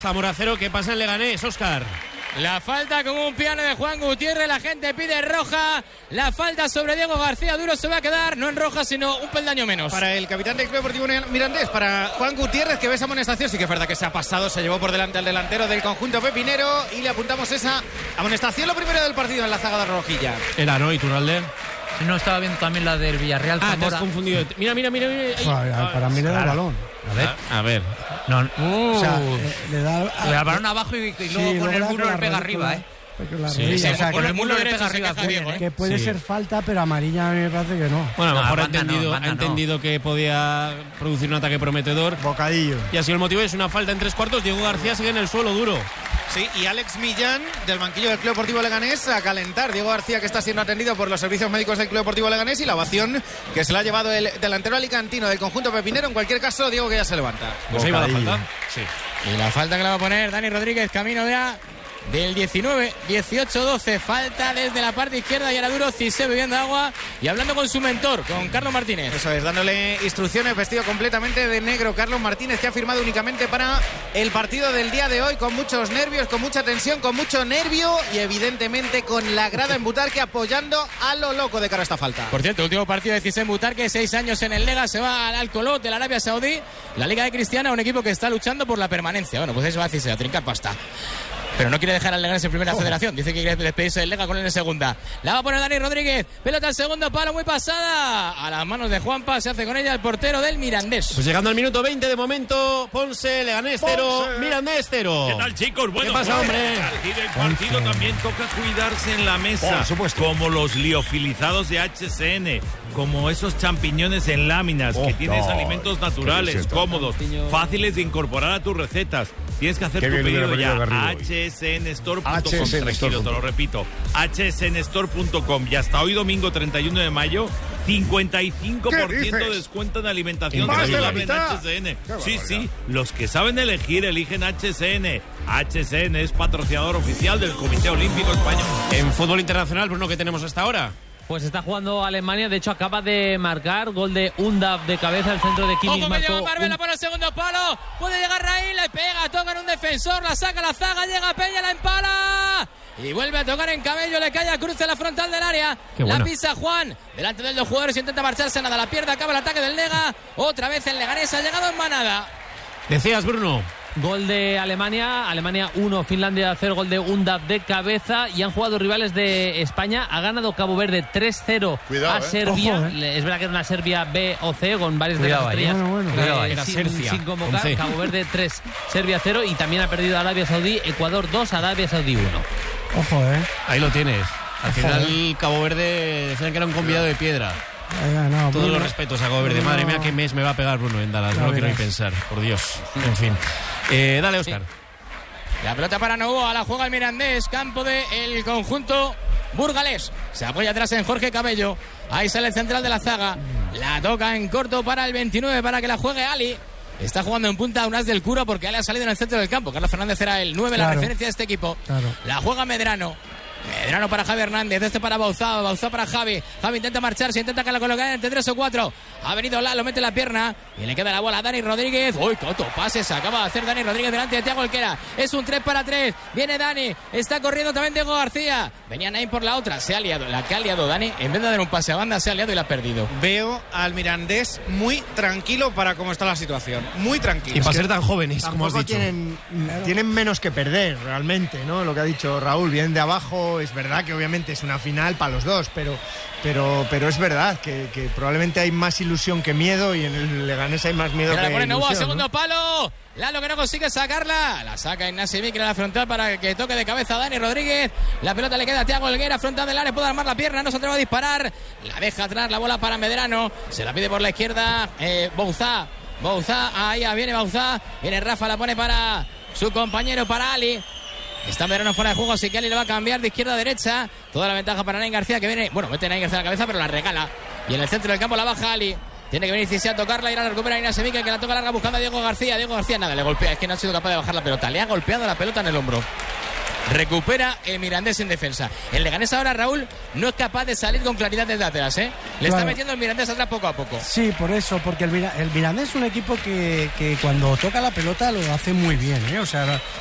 Zamora 0, ¿qué pasa en Leganés, Óscar? La falta con un piano de Juan Gutiérrez, la gente pide roja, la falta sobre Diego García Duro se va a quedar, no en roja, sino un peldaño menos. Para el capitán del Club Deportivo Mirandés, para Juan Gutiérrez, que ve esa amonestación, sí que es verdad que se ha pasado, se llevó por delante al delantero del conjunto pepinero y le apuntamos esa amonestación, lo primero del partido en la zaga de Rojilla. Era, ¿no? ¿Iturralde? No, estaba viendo también la del Villarreal. Ah, te has confundido. Mira. Para mí le da el balón. A ver. No, o sea, le da el balón abajo y luego con el muslo le pega arriba, Con el muslo le pega arriba. Que puede ser falta, pero amarilla a mí me parece que no. Bueno, a lo mejor ha entendido que podía producir un ataque prometedor. Bocadillo. Y así el motivo es una falta en 3/4. Diego García sigue en el suelo duro. Sí, y Alex Millán, del banquillo del Club Deportivo Leganés, a calentar. Diego García, que está siendo atendido por los servicios médicos del Club Deportivo Leganés, y la ovación que se la ha llevado el delantero alicantino del conjunto pepinero. En cualquier caso, Diego que ya se levanta. Pues ahí va la falta. Sí. Y la falta que la va a poner Dani Rodríguez, camino del 19, 18-12, falta desde la parte izquierda y ahora Duro, Cissé bebiendo agua y hablando con su mentor, con Carlos Martínez. Eso es, dándole instrucciones, vestido completamente de negro. Carlos Martínez, que ha firmado únicamente para el partido del día de hoy, con muchos nervios, con mucha tensión, con mucho nervio y evidentemente con la grada en Butarque apoyando a lo loco de cara a esta falta. Por cierto, último partido de Cissé en Butarque, 6 años en el Lega, se va al Al-Kholot de la Arabia Saudí, la Liga de Cristiana, un equipo que está luchando por la permanencia. Bueno, pues eso va a Cissé, a trincar pasta. Pero no quiere dejar al Leganés en primera federación. Dice que quiere despedirse del Lega con él en segunda. La va a poner Dani Rodríguez. Pelota al segundo palo, muy pasada. A las manos de Juanpa, se hace con ella el portero del Mirandés. Pues llegando al minuto 20 de momento, Ponce, Leganés 0, Mirandés 0. ¿Qué tal, chicos? Bueno, ¿qué pasa, hombre? Y del partido también toca cuidarse en la mesa. Por supuesto. Como los liofilizados de HCN. Como esos champiñones en láminas, que tienes alimentos naturales, cómodos, fáciles de incorporar a tus recetas. Tienes que hacer tu pedido ya. hsnstore.com. Tranquilo, te lo repito. hsnstore.com. Y hasta hoy, domingo 31 de mayo, 55% de descuento en alimentación. ¿Más de la mitad? HSN. Sí, los que saben elegir, eligen HSN. HSN es patrocinador oficial del Comité Olímpico Español. En fútbol internacional, Bruno, ¿qué tenemos hasta ahora? Pues está jugando Alemania, de hecho acaba de marcar gol de Undav de cabeza, el centro de Kimmich. Ojo que llega Marbella por el segundo palo, puede llegar Raíl, le pega, toca en un defensor, la saca la zaga, llega Peña, la empala y vuelve a tocar en Cabello, le cae a Cruz en la frontal del área. La pisa Juan, delante de los jugadores, intenta marcharse, nada, la pierde, acaba el ataque del Lega, otra vez el Leganés ha llegado en manada. Decías, Bruno. Gol de Alemania 1, Finlandia 0, gol de Undav de cabeza, y han jugado rivales de España. Ha ganado Cabo Verde 3-0 a Serbia. Ojo, Es verdad que era una Serbia B o C con varias de las estrellas sin convocar. Cabo Verde 3, Serbia 0, y también ha perdido Arabia Saudí, Ecuador 2, Arabia Saudí 1. Ojo, Ahí lo tienes. Al final Cabo Verde decían que era un convidado de piedra. Todos los respetos a Cabo Verde. Madre mía, qué mes me va a pegar Bruno en Dallas. No lo quiero ni pensar, por Dios. En fin. Dale, Óscar. La pelota para Novoa, la juega el Mirandés, campo del conjunto burgalés. Se apoya atrás en Jorge Cabello. Ahí sale el central de la zaga. La toca en corto para el 29 para que la juegue Ali. Está jugando en punta un as del Cura porque Ali ha salido en el centro del campo. Carlos Fernández era el 9, la referencia de este equipo. La juega Medrano. Medrano para Javi Hernández, para Bauzá para Javi. Javi intenta marcharse, intenta que la coloquen entre 3 o 4. Ha venido Lalo, mete la pierna y le queda la bola a Dani Rodríguez. ¡Uy, Coto! Pase, se acaba de hacer Dani Rodríguez delante de Thiago Alquera. Es un 3-3. Viene Dani, está corriendo también Diego García. Venía Naim por la otra, se ha liado. La que ha liado Dani, en vez de dar un pase a banda, se ha liado y la ha perdido. Veo al Mirandés muy tranquilo para cómo está la situación. Muy tranquilo. Y para ser tan jóvenes, como has dicho. Tienen menos que perder, realmente, ¿no? Lo que ha dicho Raúl, vienen de abajo. Es verdad que obviamente es una final para los dos, pero es verdad que probablemente hay más ilusión que miedo, y en el Leganés hay más miedo que ilusión. Novoa, segundo palo. Lalo que no consigue sacarla. La saca Ignacio Miquel a la frontal para que toque de cabeza a Dani Rodríguez. La pelota le queda a Thiago Helguera, frontal del área, puede armar la pierna, no se atreve a disparar. La deja atrás la bola para Medrano. Se la pide por la izquierda Bauzá, ahí viene Bauzá. Viene Rafa, la pone para su compañero, para Ali. Está Medrano fuera de juego, así que Ali le va a cambiar de izquierda a derecha. Toda la ventaja para Naim García, que viene, mete Naim García a la cabeza, pero la regala. Y en el centro del campo la baja Ali. Tiene que venir Cissé a tocarla, y ahora la recupera Ignacio Miquel, que la toca larga buscando a Diego García. Diego García nada, le golpea, es que no ha sido capaz de bajar la pelota. Le ha golpeado la pelota en el hombro. Recupera el Mirandés en defensa. El Leganés ahora, Raúl, no es capaz de salir con claridad desde atrás, ¿eh? Le está metiendo el Mirandés atrás poco a poco. Sí, por eso, porque el Mirandés es un equipo que cuando toca la pelota lo hace muy bien, ¿eh? O sea,